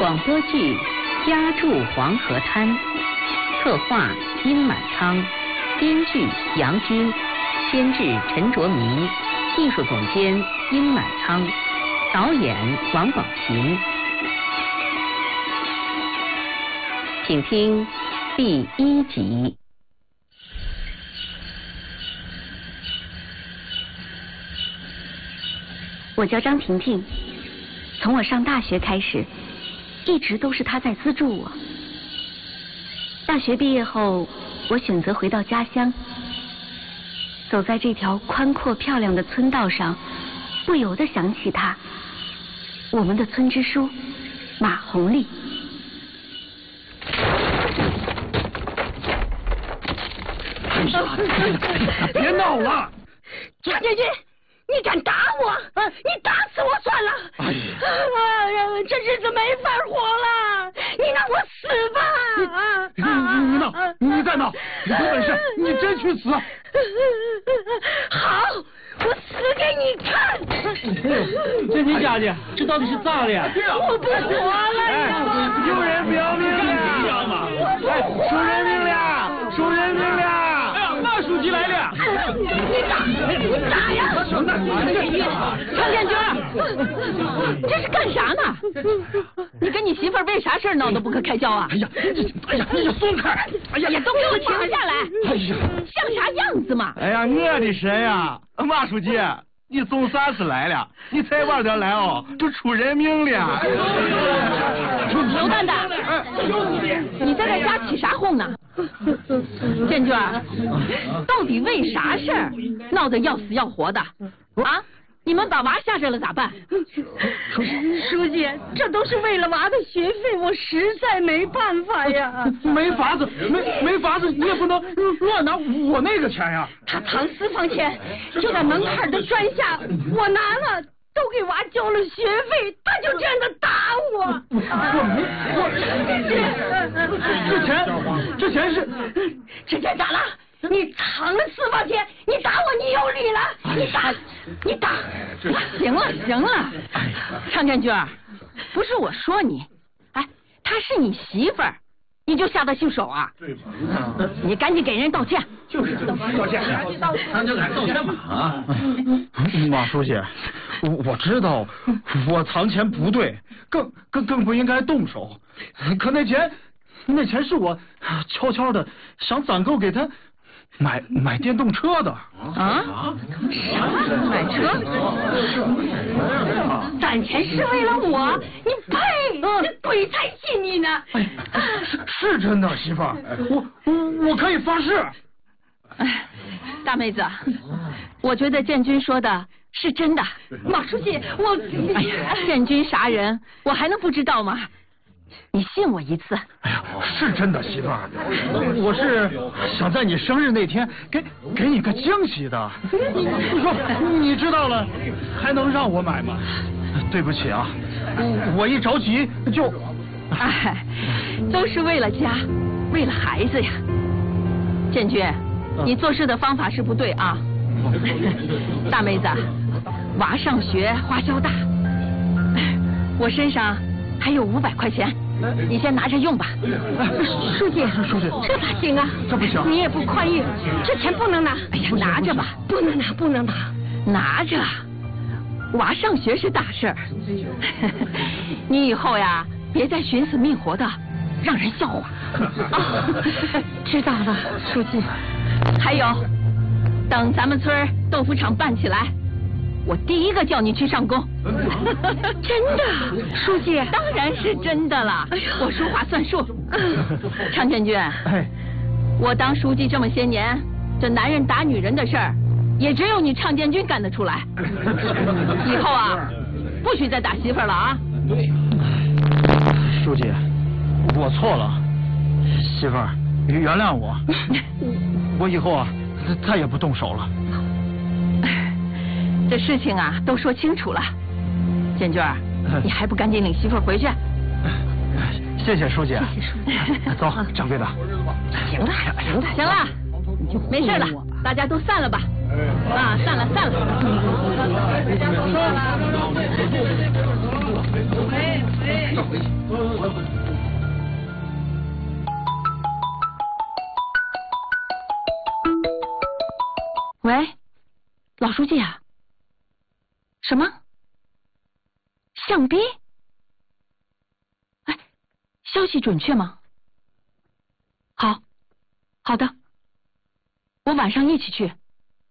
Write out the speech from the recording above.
广播剧《家住黄河滩》，策划殷满仓，编剧杨军，监制陈卓明，艺术总监殷满仓，导演王宝琴。请听第1集。 我叫张婷婷，从我上大学开始，一直都是他在资助我。大学毕业后，我选择回到家乡，走在这条宽阔漂亮的村道上，不由得想起他，我们的村支书马红丽。 别闹了！ 张建军，你敢打我？你打死我算了！哎呀，这日子没法活了！你让我死吧！ 你闹，你再闹！有本事你真去死！ 好，我死给你看！ 建军家姐，这到底是咋了呀？ 我不活了！ 有人不要命了！收人命了！收人命了！ 马书记来了！ 你打呀！ 常建军，这是干啥呢？你跟你媳妇儿为啥事闹得不可开交啊？ 哎呀，你松开！哎呀， 都给我停下来！ 哎呀， 像啥样子嘛？ 哎呀，我的神呀！马书记，你总算是来了，你才晚点来哦，就出人命了！ 刘蛋蛋，你在这家起啥哄呢？建军，到底为啥事儿闹得要死要活的？啊？你们把娃下这了咋办？ 书记，这都是为了娃的学费，我实在没办法呀。 没法子，你也不能乱拿我那个钱呀。 他藏私房钱，就在门槛的砖下，我拿了，都给娃交了学费，他就这样的打我。 这钱是这钱咋了？你藏了私房钱，你打我，你有理了！你打！ 行了，常建军，不是我说你，哎，她是你媳妇儿，你就下得去手啊？对吧？你赶紧给人道歉。 就是道歉，咱就敢道歉吧啊！马书记，我知道我藏钱不对，更不应该动手。可那钱是我悄悄的想攒够给他买电动车的。 啊？啥？买车？ 攒钱是为了我？你呸！这鬼才信你呢！ 是真的，媳妇儿，我可以发誓。 哎，大妹子，我觉得建军说的是真的。 马书记， 哎呀，建军啥人，我还能不知道吗？你信我一次。 哎呀，是真的，媳妇儿，我是想在你生日那天给你个惊喜的。你说你知道了，还能让我买吗？对不起啊，我一着急就…… 哎，都是为了家，为了孩子呀。建军，你做事的方法是不对啊。大妹子，娃上学花销大，我身上还有500块钱，你先拿着用吧。 书记，这咋行啊？ 这不行， 你也不宽裕，这钱不能拿。 哎呀，拿着吧。 不能拿。 拿着，娃上学是大事儿。你以后呀，别再寻死觅活的，让人笑话。 知道了，书记。 还有，等咱们村豆腐厂办起来，我第一个叫你去上工。 真的，书记？ 当然是真的了，我说话算数。常建军，我当书记这么些年，这男人打女人的事儿，也只有你常建军干得出来。以后啊，不许再打媳妇儿了啊！ 书记，我错了，媳妇儿原谅我，我以后啊再也不动手了。 这事情啊都说清楚了，建军，你还不赶紧领媳妇回去？ 谢谢书记。走，掌柜的。 行了，没事了，大家都散了吧。啊，散了。 喂，老书记啊？什么？象逼？哎，消息准确吗？好的，我晚上一起去。